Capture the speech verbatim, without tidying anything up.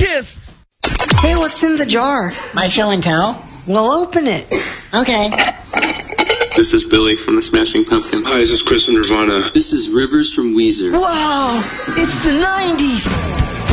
Kiss! Hey, what's in the jar? My show and tell? Well, open it. Okay. This is Billy from the Smashing Pumpkins. Hi, this is Chris from Nirvana. This is Rivers from Weezer. Wow, it's the nineties.